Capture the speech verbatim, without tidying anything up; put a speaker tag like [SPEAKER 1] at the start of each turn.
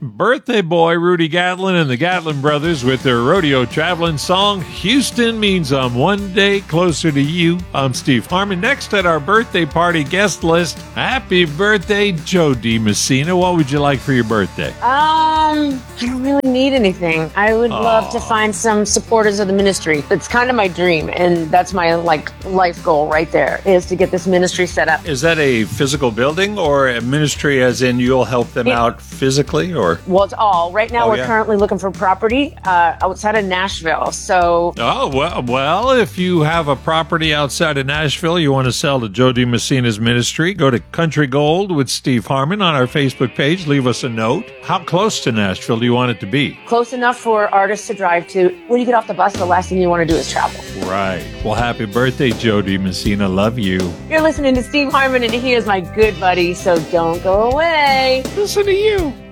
[SPEAKER 1] Birthday boy Rudy Gatlin and the Gatlin brothers with their rodeo traveling song, Houston Means I'm One Day Closer to You. I'm Steve Harmon. Next at our birthday party guest list, happy birthday, Joe DiMessina. What would you like for your birthday?
[SPEAKER 2] Um, I don't really need anything. I would
[SPEAKER 1] Aww.
[SPEAKER 2] love to find some supporters of the ministry. It's kind of my dream, and that's my like life goal right there, is to get this ministry set up.
[SPEAKER 1] Is that a physical building or a ministry as in you'll help them
[SPEAKER 2] Yeah.
[SPEAKER 1] out physically or?
[SPEAKER 2] Well, it's all. Right now,
[SPEAKER 1] Oh,
[SPEAKER 2] we're
[SPEAKER 1] yeah.
[SPEAKER 2] currently looking for property uh, outside of Nashville. So,
[SPEAKER 1] Oh, well, well, if you have a property outside of Nashville you want to sell to Joe DiMessina's ministry, go to Country Gold with Steve Harmon on our Facebook page. Leave us a note. How close to Nashville do you want it to be?
[SPEAKER 2] close enough for artists to drive to. When you get off the bus, the last thing you want to do is travel.
[SPEAKER 1] Right. Well, happy birthday, Joe DiMessina. Love you.
[SPEAKER 2] You're listening to Steve Harmon, and he is my good buddy, so don't go away.
[SPEAKER 1] Listen to you.